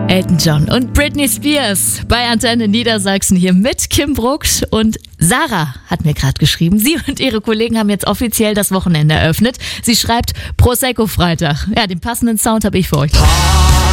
Elton John und Britney Spears bei Antenne Niedersachsen hier mit Kim Brucksch. Und Sarah hat mir gerade geschrieben, sie und ihre Kollegen haben jetzt offiziell das Wochenende eröffnet. Sie schreibt Prosecco Freitag. Ja, den passenden Sound habe ich für euch.